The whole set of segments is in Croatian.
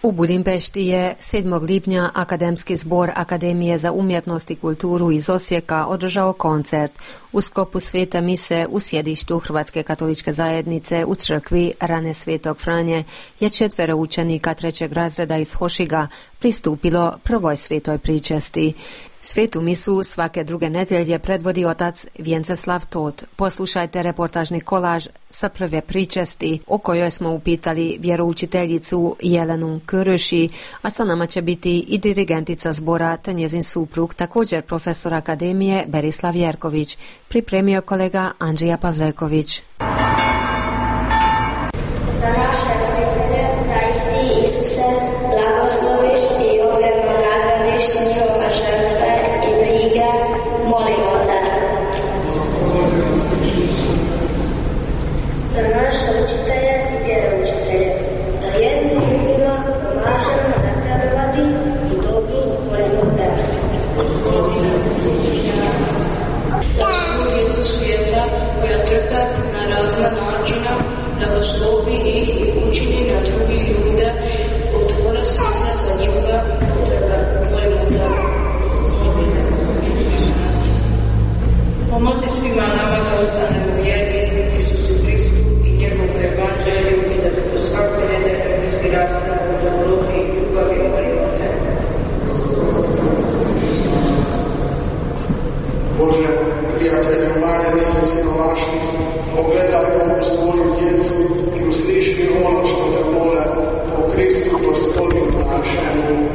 U Budimpešti je 7. lipnja Akademski zbor Akademije za umjetnost i kulturu iz Osijeka održao koncert u sklopu svete mise u sjedištu Hrvatske katoličke zajednice u crkvi Rane Svetog Franje je 4 učenika 3. razreda iz Hošiga pristupilo prvoj svetoj pričesti. Svetu misu svake druge nedjelje predvodi otac Vjenceslav Tot. Poslušajte reportažni kolaž sa prve pričesti o kojoj smo upitali vjeroučiteljicu Jelenu Krši, a sa nama će biti i dirigentica zbora te njezin suprug, također profesor akademije Berislav Jerković. Pripremio kolega Andrija Pavleković. Za naše roditelje da ih ti, Isuse, blagosloviš i ovjerno nagradiš njihova žrtve i brige, molimo te. Za naše učitelje i vjeroučitelje da jedni drugima pomažemo napredovati i dobru, molimo te. Da svu djecu svijeta koja trpe na razne načine, blagoslovi ih i učini na drugi ljude, otvore srce za njihove potrebe, molimo te. Pomozi svima nama da ostanemo vjerni Isusu Kristu i njegovu evanđelju i da se po svakoj nedelji misli rastemo u dobroti i ljubavi, molimo te. Bože, prijatelju maljenih i siromašnih, pogledaj u svoju djecu i usliši ono što te mole po Kristu Gospodinu našemu.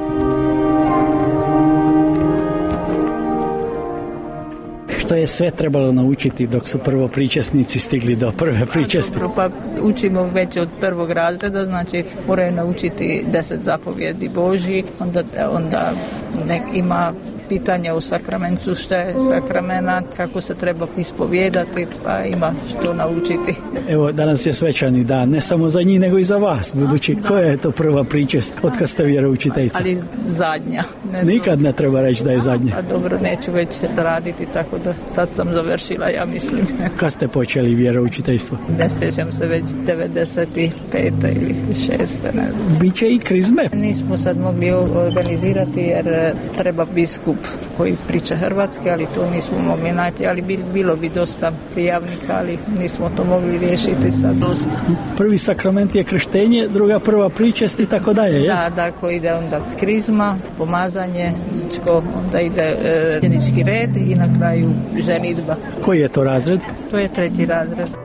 Što je sve trebalo naučiti dok su prvopričesnici stigli do prve pričesti? Pa učimo već od 1. razreda, znači moraju naučiti 10 zapovjedi Božji, onda nek ima pitanja o sakramentu, što je sakramenat, kako se treba ispovijedati, pa ima što naučiti. Evo, danas je svečani dan, ne samo za njih, nego i za vas, budući koja je to prva pričest od kad ste vjeroučiteljica? Ali zadnja. Nikad ne treba reći da je zadnja. A dobro, neću već raditi, tako da sad sam završila, ja mislim. Kad ste počeli vjeroučiteljstvo? Ne sjećam se, već 95. ili 6. ne znam. Biće i krizme? Nismo sad mogli organizirati jer treba biskup koji priča hrvatski, ali to nismo mogli naći, ali bilo bi dosta prijavnika, ali nismo to mogli riješiti sad dosta. Prvi sakrament je krštenje, druga prva pričest i tako dalje, je? Da, koji ide onda krizma, pomazanje, onda ide sjenički red i na kraju ženidba. Koji je to razred? To je 3. razred.